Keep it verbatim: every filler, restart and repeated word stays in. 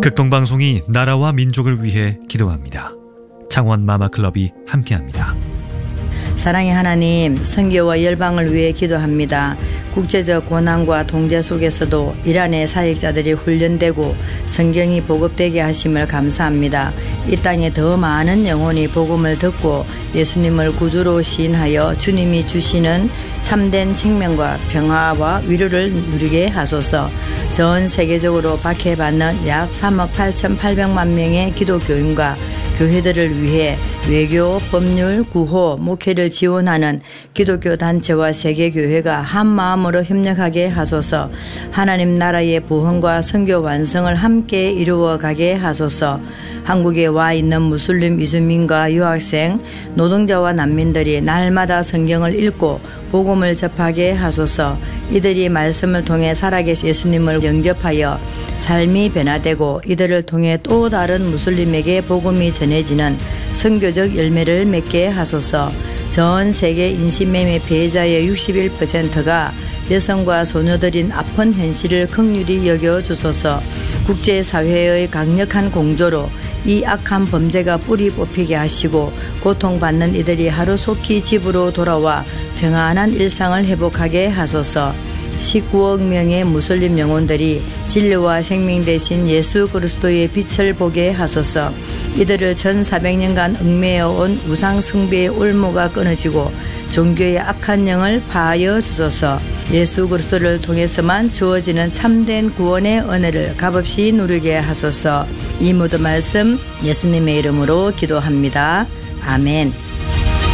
극동방송이 나라와 민족을 위해 기도합니다. 창원 마마클럽이 함께합니다. 사랑의 하나님, 선교와 열방을 위해 기도합니다. 국제적 고난과 통제 속에서도 이란의 사역자들이 훈련되고 성경이 보급되게 하심을 감사합니다. 이 땅에 더 많은 영혼이 복음을 듣고 예수님을 구주로 시인하여 주님이 주시는 참된 생명과 평화와 위로를 누리게 하소서. 전 세계적으로 박해받는 약 삼억 팔천팔백만 명의 기독교인과 교회들을 위해 외교, 법률, 구호, 목회를 지원하는 기독교 단체와 세계교회가 한마음으로 협력하게 하소서. 하나님 나라의 부흥과 선교 완성을 함께 이루어가게 하소서. 한국에 와 있는 무슬림 이주민과 유학생, 노동자와 난민들이 날마다 성경을 읽고 복음을 접하게 하소서. 이들이 말씀을 통해 살아계신 예수님을 영접하여 삶이 변화되고 이들을 통해 또 다른 무슬림에게 복음이 전해지는 선교적 열매를 맺게 하소서. 전 세계 인신매매 피해자의 육십일 퍼센트가 여성과 소녀들인 아픈 현실을 긍휼히 여겨주소서. 국제사회의 강력한 공조로 이 악한 범죄가 뿌리 뽑히게 하시고 고통받는 이들이 하루속히 집으로 돌아와 평안한 일상을 회복하게 하소서. 십구억 명의 무슬림 영혼들이 진리와 생명 되신 예수 그리스도의 빛을 보게 하소서. 이들을 천사백 년간 얽매여온 우상 숭배의 올무가 끊어지고 종교의 악한 영을 파하여 주소서. 예수 그리스도를 통해서만 주어지는 참된 구원의 은혜를 값없이 누리게 하소서. 이 모든 말씀 예수님의 이름으로 기도합니다. 아멘.